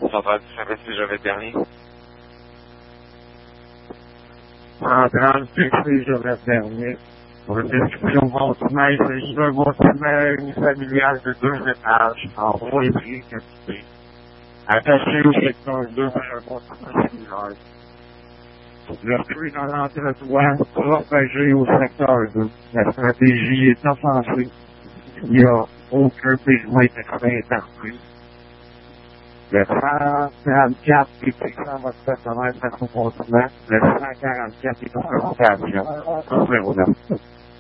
Centrale du Saint-Esprit, j'avais permis. Centrale du Saint-Esprit, j'avais permis. Pour une discussion bâtiment, il s'agit d'un bâtiment unifamilial de 2 étages, en bois et briques quantité, attaché au secteur 2 par un bâtiment similaire. Le fruit dans l'entre-toit, propagé au secteur 2. La stratégie est offensive. Il n'y a aucun périmètre interpris. Le 134 est fixant votre personnel face au continent. Le 144 est en rotation. 09.